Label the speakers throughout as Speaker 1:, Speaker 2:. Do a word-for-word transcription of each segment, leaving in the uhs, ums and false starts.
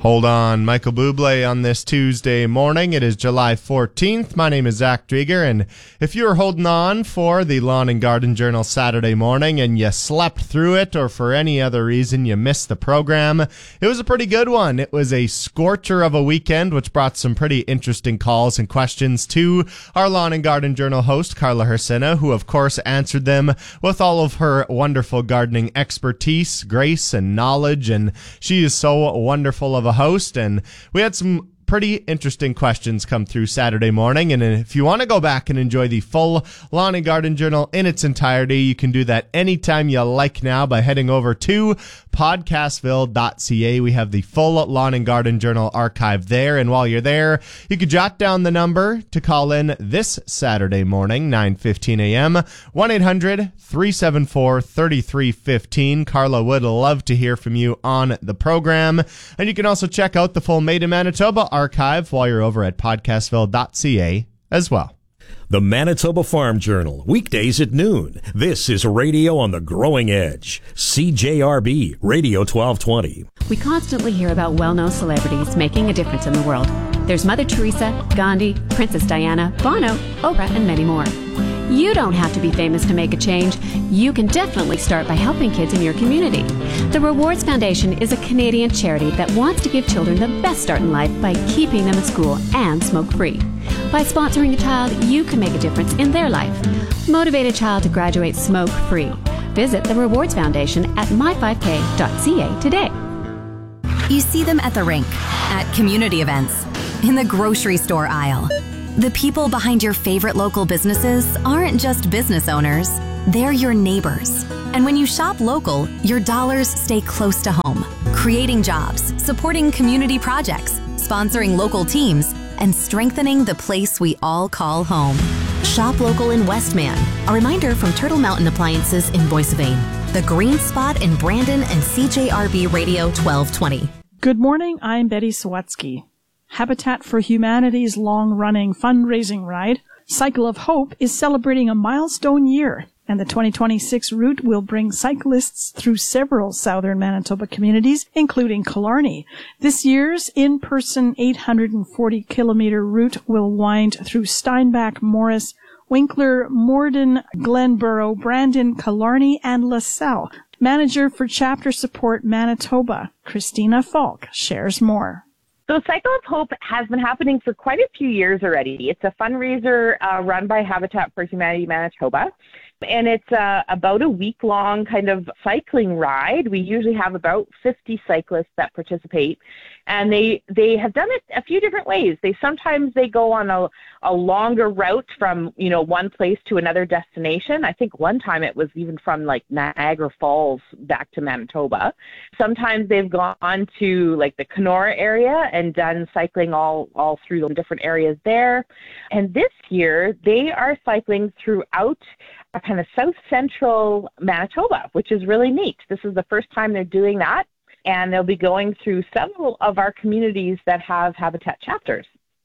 Speaker 1: Hold on, Michael Bublé on this Tuesday morning. It is July fourteenth. My name is Zach Drieger, and if you were holding on for the Lawn and Garden Journal Saturday morning and you slept through it, or for any other reason you missed the program, it was a pretty good one. It was a scorcher of a weekend, which brought some pretty interesting calls and questions to our Lawn and Garden Journal host, Carla Hersina, who of course answered them with all of her wonderful gardening expertise, grace, and knowledge, and she is so wonderful of a host. And we had some pretty interesting questions come through Saturday morning. And if you want to go back and enjoy the full Lawn and Garden Journal in its entirety, you can do that anytime you like now by heading over to podcastville dot c a. We have the full Lawn and Garden Journal archive there. And while you're there, you can jot down the number to call in this Saturday morning, nine fifteen a.m., one eight hundred three seven four three three one five. Carla would love to hear from you on the program. And you can also check out the full Made in Manitoba archive while you're over at podcastville dot c a as well.
Speaker 2: The Manitoba Farm Journal, weekdays at noon. This is Radio on the Growing Edge. C J R B, Radio twelve twenty.
Speaker 3: We constantly hear about well-known celebrities making a difference in the world. There's Mother Teresa, Gandhi, Princess Diana, Bono, Oprah, and many more. You don't have to be famous to make a change. You can definitely start by helping kids in your community. The Rewards Foundation is a Canadian charity that wants to give children the best start in life by keeping them in school and smoke-free. By sponsoring a child, you can make a difference in their life. Motivate a child to graduate smoke-free. Visit the Rewards Foundation at my five k dot c a today.
Speaker 4: You see them at the rink, at community events, in the grocery store aisle. The people behind your favorite local businesses aren't just business owners, they're your neighbors. And when you shop local, your dollars stay close to home, creating jobs, supporting community projects, sponsoring local teams, and strengthening the place we all call home. Shop local in Westman. A reminder from Turtle Mountain Appliances in Boissevain, The Green Spot in Brandon, and C J R B Radio twelve twenty.
Speaker 5: Good morning, I'm Betty Sawatsky. Habitat for Humanity's long-running fundraising ride, Cycle of Hope, is celebrating a milestone year, and the twenty twenty-six route will bring cyclists through several southern Manitoba communities, including Killarney. This year's in-person eight hundred forty kilometer route will wind through Steinbach, Morris, Winkler, Morden, Glenborough, Brandon, Killarney, and LaSalle. Manager for Chapter Support Manitoba, Christina Falk, shares more.
Speaker 6: So Cycle of Hope has been happening for quite a few years already. It's a fundraiser uh, run by Habitat for Humanity Manitoba, and it's uh, about a week-long kind of cycling ride. We usually have about fifty cyclists that participate, and they they have done it a few different ways. They sometimes they go on a, a longer route from, you know, one place to another destination. I think one time it was even from like Niagara Falls back to Manitoba. Sometimes they've gone to like the Kenora area and done cycling all, all through the different areas there. And this year they are cycling throughout a kind of south central Manitoba, which is really neat. This is the first time they're doing that, and they'll be going through several of our communities that have Habitat chapters.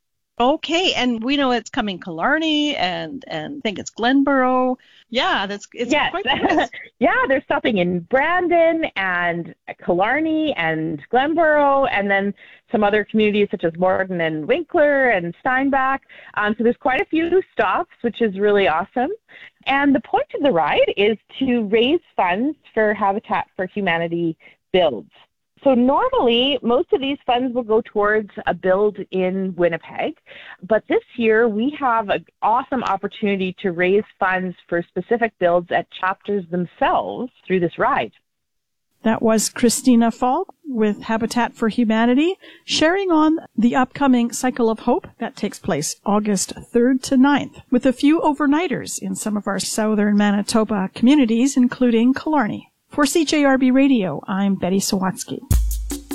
Speaker 7: Okay, and we know it's coming Killarney and and I think it's Glenborough. Yeah, that's it's
Speaker 6: yes.
Speaker 7: quite nice.
Speaker 6: Yeah, they're stopping in Brandon and Killarney and Glenborough, and then some other communities such as Morden and Winkler and Steinbach. Um, so there's quite a few stops, which is really awesome. And the point of the ride is to raise funds for Habitat for Humanity builds. So normally, most of these funds will go towards a build in Winnipeg, but this year we have an awesome opportunity to raise funds for specific builds at chapters themselves through this ride.
Speaker 5: That was Christina Falk with Habitat for Humanity, sharing on the upcoming Cycle of Hope that takes place August third to ninth, with a few overnighters in some of our southern Manitoba communities, including Killarney. For C J R B Radio, I'm Betty Sawatsky.